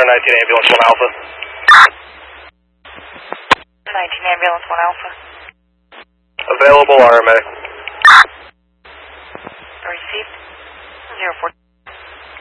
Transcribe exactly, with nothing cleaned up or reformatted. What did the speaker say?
nineteen Ambulance one Alpha. nineteen Ambulance one Alpha. Available R M A.